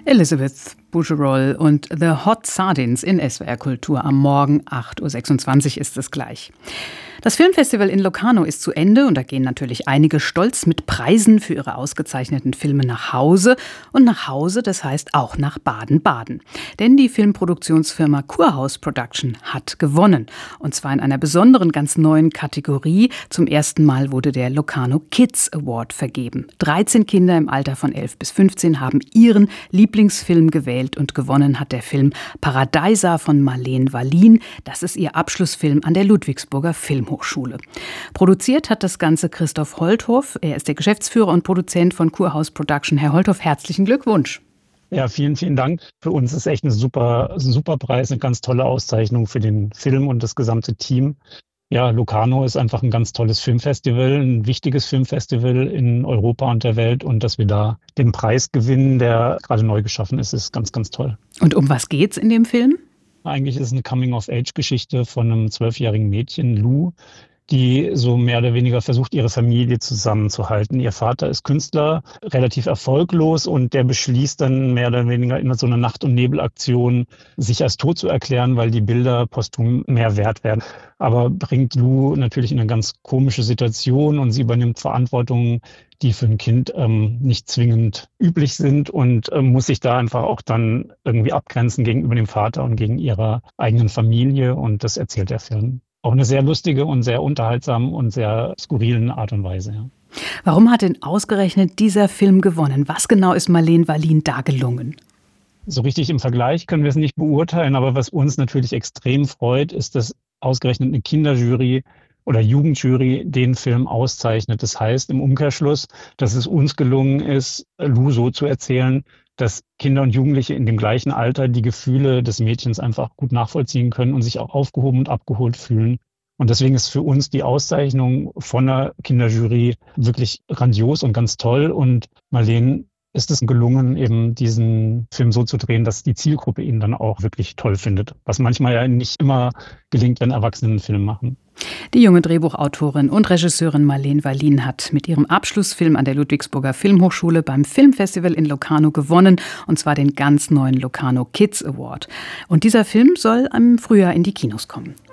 Elizabeth Bougerol und The Hot Sardines in SWR Kultur. Am Morgen 8.26 Uhr ist es gleich. Das Filmfestival in Locarno ist zu Ende und da gehen natürlich einige stolz mit Preisen für ihre ausgezeichneten Filme nach Hause. Und nach Hause, das heißt auch nach Baden-Baden. Denn die Filmproduktionsfirma Kurhaus Production hat gewonnen. Und zwar in einer besonderen, ganz neuen Kategorie. Zum ersten Mal wurde der Locarno Kids Award vergeben. 13 Kinder im Alter von 11 bis 15 haben ihren Lieblingsfilm gewählt und gewonnen hat der Film Paradeiser von Marleen Wallin. Das ist ihr Abschlussfilm an der Ludwigsburger Filmhochschule. Produziert hat das Ganze Christoph Holthoff. Er ist der Geschäftsführer und Produzent von Kurhaus Production. Herr Holthoff, herzlichen Glückwunsch. Ja, vielen, vielen Dank. Für uns ist echt ein super Preis, eine ganz tolle Auszeichnung für den Film und das gesamte Team. Ja, Locarno ist einfach ein ganz tolles Filmfestival, ein wichtiges Filmfestival in Europa und der Welt. Und dass wir da den Preis gewinnen, der gerade neu geschaffen ist ganz, ganz toll. Und um was geht's in dem Film? Eigentlich ist es eine Coming-of-Age-Geschichte von einem 12-jährigen Mädchen, Lou, die so mehr oder weniger versucht, ihre Familie zusammenzuhalten. Ihr Vater ist Künstler, relativ erfolglos, und der beschließt dann mehr oder weniger in so einer Nacht- und Nebelaktion, sich als tot zu erklären, weil die Bilder posthum mehr wert werden. Aber bringt Lou natürlich in eine ganz komische Situation und sie übernimmt Verantwortung, die für ein Kind nicht zwingend üblich sind, und muss sich da einfach auch dann irgendwie abgrenzen gegenüber dem Vater und gegen ihrer eigenen Familie, und das erzählt der Film. Auf eine sehr lustige und sehr unterhaltsame und sehr skurrilen Art und Weise. Ja. Warum hat denn ausgerechnet dieser Film gewonnen? Was genau ist Marleen Wallin da gelungen? So richtig im Vergleich können wir es nicht beurteilen, aber was uns natürlich extrem freut, ist, dass ausgerechnet eine Kinderjury oder Jugendjury den Film auszeichnet. Das heißt im Umkehrschluss, dass es uns gelungen ist, Lou so zu erzählen, dass Kinder und Jugendliche in dem gleichen Alter die Gefühle des Mädchens einfach gut nachvollziehen können und sich auch aufgehoben und abgeholt fühlen. Und deswegen ist für uns die Auszeichnung von der Kinderjury wirklich grandios und ganz toll. Und Marleen ist es gelungen, eben diesen Film so zu drehen, dass die Zielgruppe ihn dann auch wirklich toll findet. Was manchmal ja nicht immer gelingt, wenn Erwachsene einen Film machen. Die junge Drehbuchautorin und Regisseurin Marleen Wallin hat mit ihrem Abschlussfilm an der Ludwigsburger Filmhochschule beim Filmfestival in Locarno gewonnen, und zwar den ganz neuen Locarno Kids Award. Und dieser Film soll im Frühjahr in die Kinos kommen.